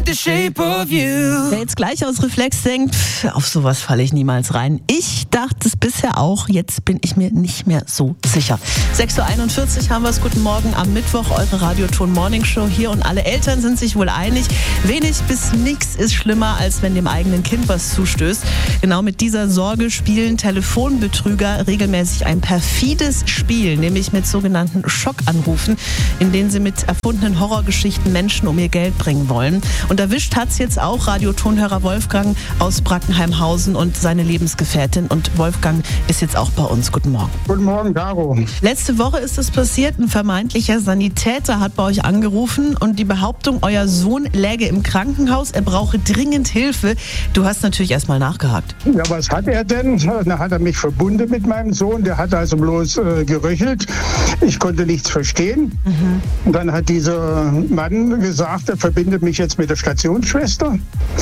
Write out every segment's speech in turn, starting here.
The shape of you. Wer jetzt gleich aus Reflex denkt, auf sowas falle ich niemals rein. Ich dachte es bisher auch, jetzt bin ich mir nicht mehr so sicher. 6.41 Uhr haben wir es. Guten Morgen am Mittwoch, eure Radioton Morning Show hier und alle Eltern sind sich wohl einig. Wenig bis nichts ist schlimmer, als wenn dem eigenen Kind was zustößt. Genau mit dieser Sorge spielen Telefonbetrüger regelmäßig ein perfides Spiel, nämlich mit sogenannten Schockanrufen, in denen sie mit erfundenen Horrorgeschichten Menschen um ihr Geld bringen wollen. Und erwischt hat's jetzt auch Radiotonhörer Wolfgang aus Brackenheimhausen und seine Lebensgefährtin. Und Wolfgang ist jetzt auch bei uns. Guten Morgen. Guten Morgen, Caro. Letzte Woche ist es passiert. Ein vermeintlicher Sanitäter hat bei euch angerufen und die Behauptung, euer Sohn läge im Krankenhaus, er brauche dringend Hilfe. Du hast natürlich erstmal nachgehakt. Ja, was hat er denn? Da hat er mich verbunden mit meinem Sohn. Der hat also bloß geröchelt. Ich konnte nichts verstehen. Und dann hat dieser Mann gesagt, er verbindet mich jetzt mit der Stationsschwester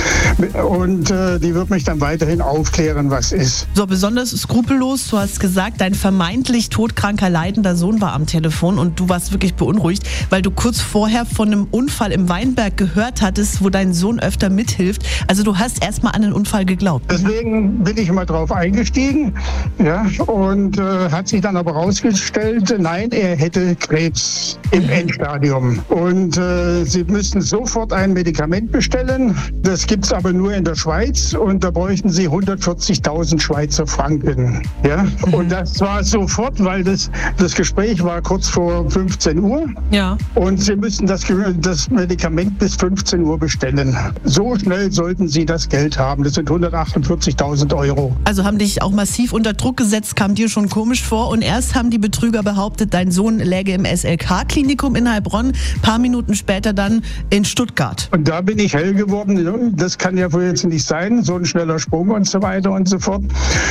und die wird mich dann weiterhin aufklären, was ist. So, besonders skrupellos, du hast gesagt, dein vermeintlich todkranker, leidender Sohn war am Telefon und du warst wirklich beunruhigt, weil du kurz vorher von einem Unfall im Weinberg gehört hattest, wo dein Sohn öfter mithilft. Also du hast erstmal an den Unfall geglaubt. Deswegen bin ich immer drauf eingestiegen, ja, und hat sich dann aber rausgestellt, nein, er hätte Krebs im Endstadium. Und sie müssten sofort ein Medikament bestellen. Das gibt es aber nur in der Schweiz und da bräuchten sie 140.000 Schweizer Franken. Ja? Und das war sofort, weil das Gespräch war kurz vor 15 Uhr. Ja. Und sie müssen das Medikament bis 15 Uhr bestellen. So schnell sollten sie das Geld haben. Das sind 148.000 Euro. Also haben dich auch massiv unter Druck gesetzt, kam dir schon komisch vor. Und erst haben die Betrüger behauptet, dein Sohn läge im SLK-Klinikum in Heilbronn. Ein paar Minuten später dann in Stuttgart. Und da bin ich hell geworden. Das kann ja wohl jetzt nicht sein, so ein schneller Sprung und so weiter und so fort.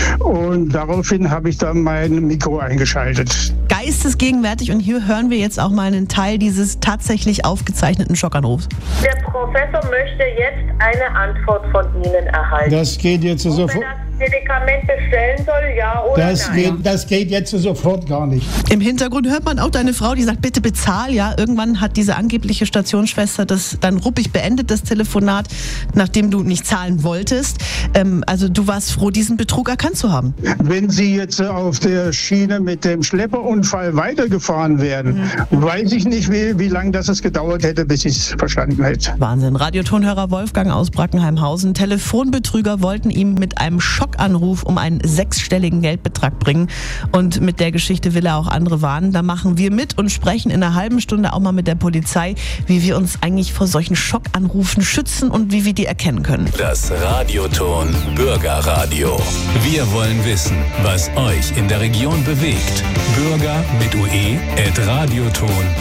Und daraufhin habe ich dann mein Mikro eingeschaltet. Geistesgegenwärtig, und hier hören wir jetzt auch mal einen Teil dieses tatsächlich aufgezeichneten Schockanrufs. Der Professor möchte jetzt eine Antwort von Ihnen erhalten. Das geht jetzt sofort. Wenn er das Medikament bestellen soll, ja oder nein? Das geht jetzt sofort gar nicht. Im Hintergrund hört man auch deine Frau, die sagt, bitte bezahl, ja. Irgendwann hat diese angebliche Stationsschwester das dann ruppig beendet, das Telefonat, nachdem du nicht zahlen wolltest. Also du warst froh, diesen Betrug erkannt zu haben. Wenn Sie jetzt auf der Schiene mit dem Schlepperunfall weitergefahren wären, weiß ich nicht, wie lange das gedauert hätte, bis ich es verstanden hätte. Wahnsinn. Radiotonhörer Wolfgang aus Brackenheimhausen. Telefonbetrüger wollten ihm mit einem Schockanruf um einen 6-stelligen Geldbetrag bringen. Und mit der Geschichte will er auch andere warnen. Da machen wir mit und sprechen in einer halben Stunde auch mal mit der Polizei, wie wir uns eigentlich vor solchen Schockanrufen schützen und wie wir die erkennen können. Das Radioton Bürgerradio. Wir wollen wissen, was euch in der Region bewegt. Bürger mit ue@radioton.de